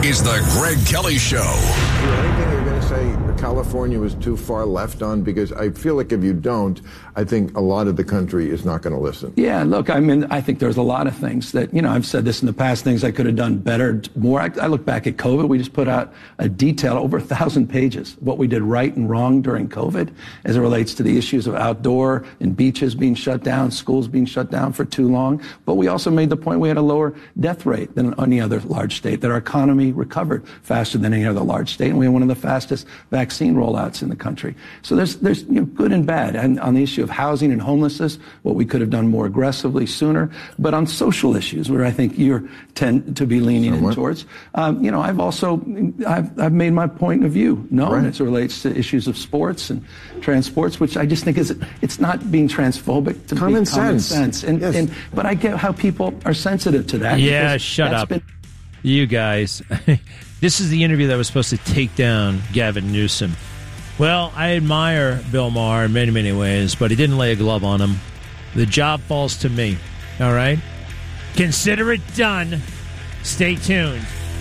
is the Greg Kelly Show. Anything you're going to say California was too far left on? Because I feel like if you don't, I think a lot of the country is not going to listen. Yeah, look, I mean, I think there's a lot of things that, I've said this in the past, things I could have done better, more. I look back at COVID. We just put out a detail, over 1,000 pages, of what we did right and wrong during COVID as it relates to the issues of outdoor and beaches being shut down, schools being shut down for too long. But we also made the point we had a lower death rate than any other large state, that our economy recovered faster than any other large state, and we had one of the fastest vaccine rollouts in the country. So there's good and bad. And on the issue of housing and homelessness, what we could have done more aggressively sooner. But on social issues, where I think you tend to be leaning in towards, I've made my point of view known as it relates to issues of sports and transports, which I just think it's not being transphobic, to common sense. But I get how people are sensitive to that. Yeah, shut up. You guys. This is the interview that was supposed to take down Gavin Newsom. Well, I admire Bill Maher in many, many ways, but he didn't lay a glove on him. The job falls to me. All right? Consider it done. Stay tuned.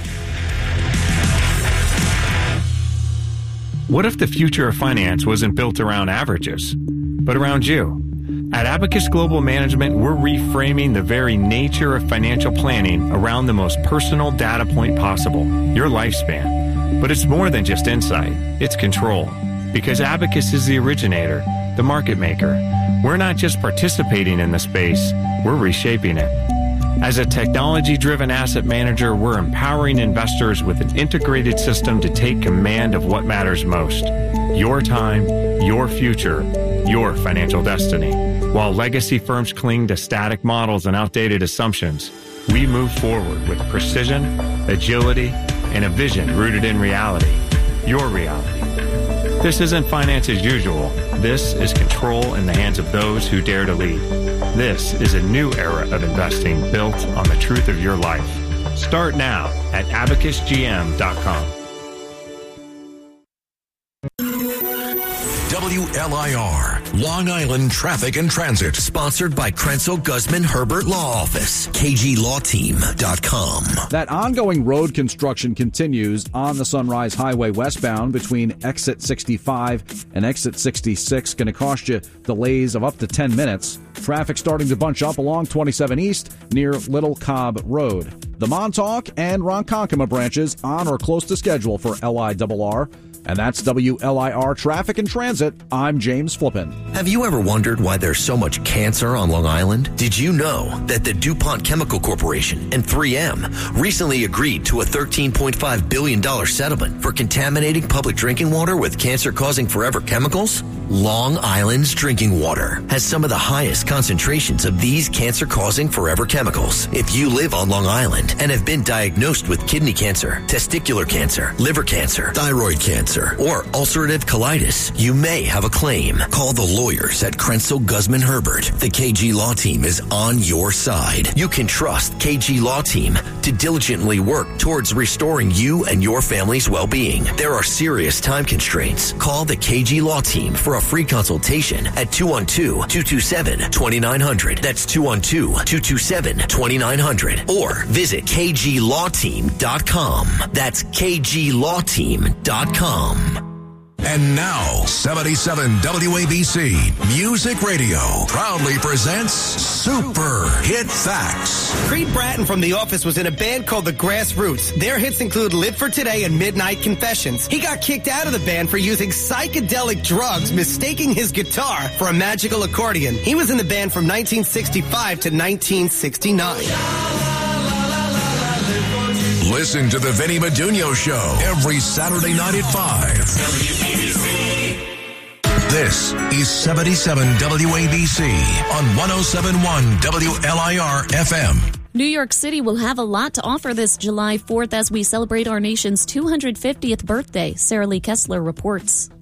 What if the future of finance wasn't built around averages, but around you? At Abacus Global Management, we're reframing the very nature of financial planning around the most personal data point possible, your lifespan. But it's more than just insight, it's control. Because Abacus is the originator, the market maker. We're not just participating in the space, we're reshaping it. As a technology-driven asset manager, we're empowering investors with an integrated system to take command of what matters most. Your time, your future, your financial destiny. While legacy firms cling to static models and outdated assumptions, we move forward with precision, agility, and a vision rooted in reality. Your reality. This isn't finance as usual. This is control in the hands of those who dare to lead. This is a new era of investing built on the truth of your life. Start now at abacusgm.com. WLIR, Long Island Traffic and Transit. Sponsored by Krenzel Guzman Herbert Law Office. KGLawTeam.com. That ongoing road construction continues on the Sunrise Highway westbound between exit 65 and exit 66. Going to cost you delays of up to 10 minutes. Traffic starting to bunch up along 27 East near Little Cobb Road. The Montauk and Ronkonkoma branches on or close to schedule for LIRR. And that's WLIR Traffic and Transit. I'm James Flippin. Have you ever wondered why there's so much cancer on Long Island? Did you know that the DuPont Chemical Corporation and 3M recently agreed to a $13.5 billion settlement for contaminating public drinking water with cancer-causing forever chemicals? Long Island's drinking water has some of the highest concentrations of these cancer-causing forever chemicals. If you live on Long Island and have been diagnosed with kidney cancer, testicular cancer, liver cancer, thyroid cancer, or ulcerative colitis, you may have a claim. Call the lawyers at Krenzel Guzman Herbert. The KG Law Team is on your side. You can trust KG Law Team to diligently work towards restoring you and your family's well-being. There are serious time constraints. Call the KG Law Team for a free consultation at 212-227-2900. That's 212-227-2900. Or visit KGLawTeam.com. That's KGLawTeam.com. And now, 77 WABC Music Radio proudly presents Super Hit Facts. Creed Bratton from The Office was in a band called The Grassroots. Their hits include Live for Today and Midnight Confessions. He got kicked out of the band for using psychedelic drugs, mistaking his guitar for a magical accordion. He was in the band from 1965 to 1969. Listen to the Vinny Madunio Show every Saturday night at 5. WABC. This is 77 WABC on 107.1 WLIR FM. New York City will have a lot to offer this July 4th as we celebrate our nation's 250th birthday, Sarah Lee Kessler reports.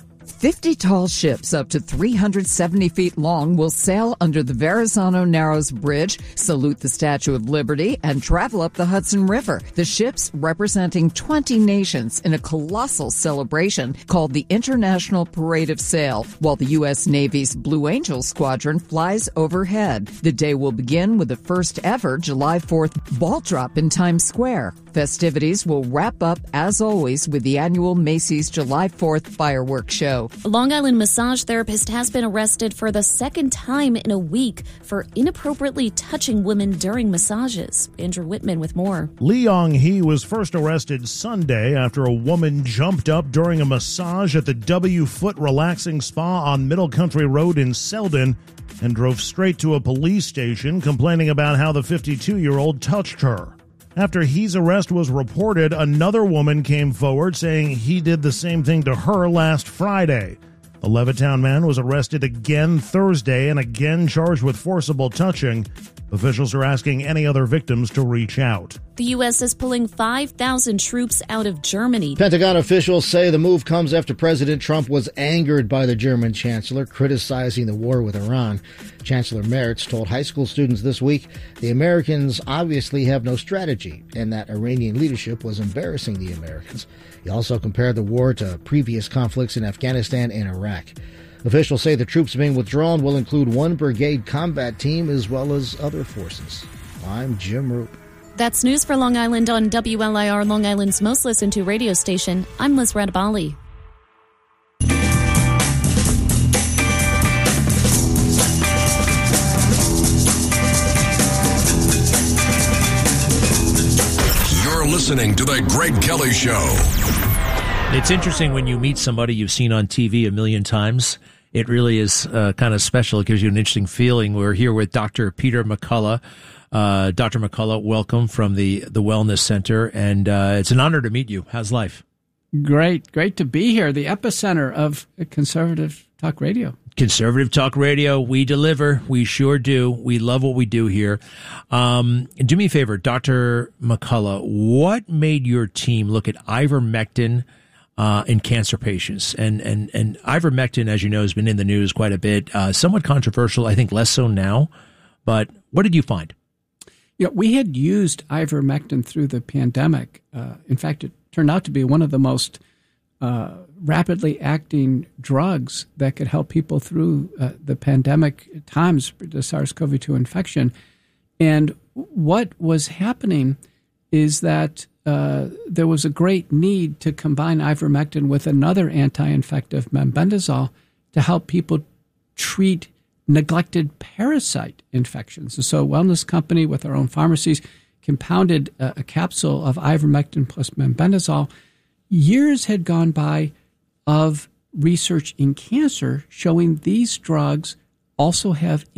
50 tall ships up to 370 feet long will sail under the Verrazano Narrows Bridge, salute the Statue of Liberty, and travel up the Hudson River. The ships representing 20 nations in a colossal celebration called the International Parade of Sail, while the U.S. Navy's Blue Angel Squadron flies overhead. The day will begin with the first ever July 4th ball drop in Times Square. Festivities will wrap up, as always, with the annual Macy's July 4th fireworks show. A Long Island massage therapist has been arrested for the second time in a week for inappropriately touching women during massages. Andrew Whitman with more. Lee Yong-hee was first arrested Sunday after a woman jumped up during a massage at the W Foot Relaxing Spa on Middle Country Road in Selden and drove straight to a police station complaining about how the 52-year-old touched her. After He's arrest was reported, another woman came forward saying he did the same thing to her last Friday. The Levittown man was arrested again Thursday and again charged with forcible touching. Officials are asking any other victims to reach out. The U.S. is pulling 5,000 troops out of Germany. Pentagon officials say the move comes after President Trump was angered by the German chancellor criticizing the war with Iran. Chancellor Merz told high school students this week the Americans obviously have no strategy and that Iranian leadership was embarrassing the Americans. He also compared the war to previous conflicts in Afghanistan and Iraq. Officials say the troops being withdrawn will include one brigade combat team as well as other forces. I'm Jim Roop. That's news for Long Island on WLIR, Long Island's most listened to radio station. I'm Liz Radabali. You're listening to The Greg Kelly Show. It's interesting when you meet somebody you've seen on TV a million times. It really is kind of special. It gives you an interesting feeling. We're here with Dr. Peter McCullough. Dr. McCullough, welcome from the Wellness Center, and it's an honor to meet you. How's life? Great to be here, the epicenter of conservative talk radio. Conservative talk radio, we deliver. We sure do. We love what we do here. Do me a favor, Dr. McCullough, what made your team look at ivermectin in cancer patients? And ivermectin, as you know, has been in the news quite a bit, somewhat controversial, I think less so now. But what did you find? Yeah, we had used ivermectin through the pandemic. In fact, it turned out to be one of the most rapidly acting drugs that could help people through the pandemic times, the SARS-CoV-2 infection. And what was happening is that there was a great need to combine ivermectin with another anti-infective, mebendazole, to help people treat neglected parasite infections. And so a wellness company with our own pharmacies compounded a capsule of ivermectin plus mebendazole. Years had gone by of research in cancer showing these drugs also have